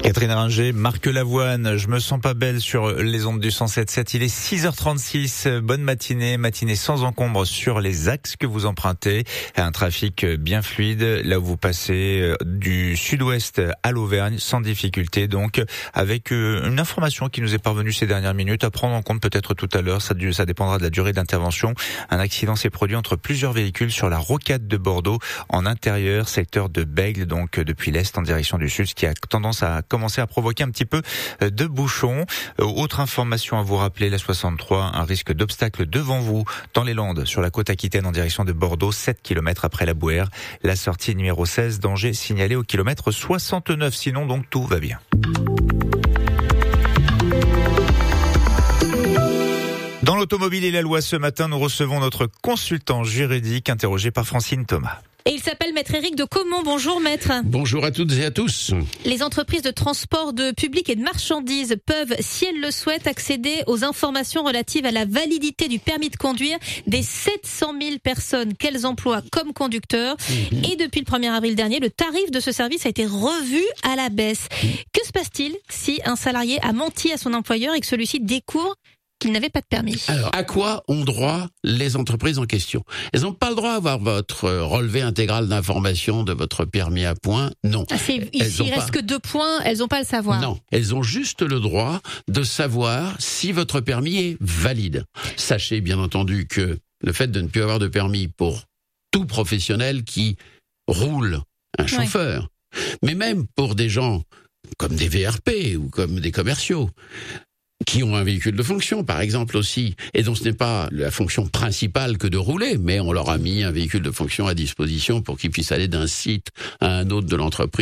Catherine Ringer, Marc Lavoine, je me sens pas belle sur les ondes du 107.7. Il est 6h36. Bonne matinée sans encombre sur les axes que vous empruntez. Un trafic bien fluide là où vous passez du sud-ouest à l'Auvergne sans difficulté. Donc avec une information qui nous est parvenue ces dernières minutes à prendre en compte peut-être tout à l'heure. Ça dépendra de la durée d'intervention. Un accident s'est produit entre plusieurs véhicules sur la rocade de Bordeaux en intérieur, secteur de Bègle, donc depuis l'est en direction du sud, ce qui a tendance à commencer à provoquer un petit peu de bouchons. Autre information à vous rappeler, la 63, un risque d'obstacle devant vous dans les Landes, sur la côte aquitaine en direction de Bordeaux, 7 km après la Bouère. La sortie numéro 16, danger signalé au kilomètre 69. Sinon, donc, tout va bien. Dans l'automobile et la loi, ce matin, nous recevons notre consultant juridique interrogé par Francine Thomas. Et il s'appelle Maître Éric de Caumont. Bonjour Maître. Bonjour à toutes et à tous. Les entreprises de transport de public et de marchandises peuvent, si elles le souhaitent, accéder aux informations relatives à la validité du permis de conduire des 700 000 personnes qu'elles emploient comme conducteurs. Et depuis le 1er avril dernier, le tarif de ce service a été revu à la baisse. Que se passe-t-il si un salarié a menti à son employeur et que celui-ci découvre qu'il n'avait pas de permis? Alors, à quoi ont droit les entreprises en question? Elles n'ont pas le droit d'avoir votre relevé intégral d'information de votre permis à points, non. Il reste que 2 points, elles n'ont pas à le savoir. Non, elles ont juste le droit de savoir si votre permis est valide. Sachez bien entendu que le fait de ne plus avoir de permis pour tout professionnel qui roule, un chauffeur, mais même pour des gens comme des VRP ou comme des commerciaux, qui ont un véhicule de fonction, par exemple, aussi, et dont ce n'est pas la fonction principale que de rouler, mais on leur a mis un véhicule de fonction à disposition pour qu'ils puissent aller d'un site à un autre de l'entreprise.